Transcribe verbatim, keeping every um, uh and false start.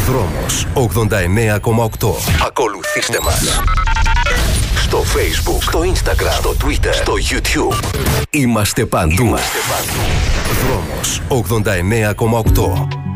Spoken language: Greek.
Δρόμος ογδόντα εννέα κόμμα οκτώ. Ακολουθήστε μας στο Facebook, στο Instagram, στο Twitter, στο YouTube. Είμαστε παντού. Είμαστε παντού. Δρόμος ογδόντα εννέα κόμμα οκτώ.